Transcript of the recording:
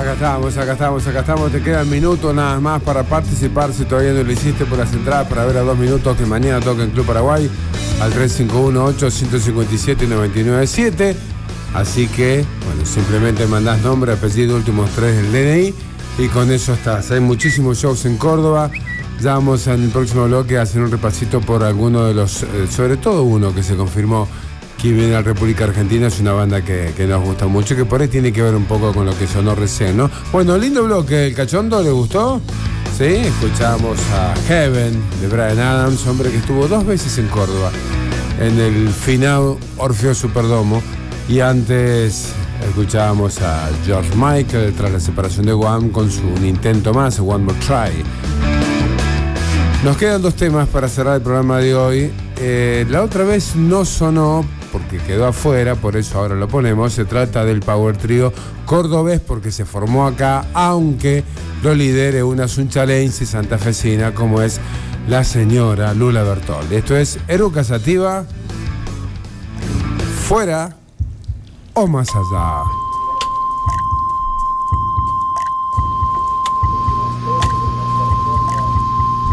Acá estamos. Te quedan minutos nada más para participar. Si todavía no lo hiciste, por las entradas para ver a 2 minutos que mañana toca en Club Paraguay al 3518-157-997. Así que, bueno, simplemente mandás nombre, apellido, últimos 3 del DNI y con eso estás. Hay muchísimos shows en Córdoba. Ya vamos en el próximo bloque a hacer un repasito por alguno de los, sobre todo uno que se confirmó que viene a la República Argentina. Es una banda que nos gusta mucho, que por ahí tiene que ver un poco con lo que sonó recién, ¿no? Bueno, lindo bloque, ¿el cachondo le gustó? Sí, escuchamos a Heaven de Bryan Adams, hombre que estuvo 2 veces en Córdoba, en el final Orfeo Superdomo, y antes escuchábamos a George Michael tras la separación de Wham con su Un Intento Más, One More Try. Nos quedan 2 temas para cerrar el programa de hoy. La otra vez no sonó porque quedó afuera, por eso ahora lo ponemos. Se trata del Power Trio cordobés porque se formó acá, aunque lo lidere una sunchalense santafesina como es la señora Lula Bertoldi. Esto es Eruca Sativa, fuera o más allá.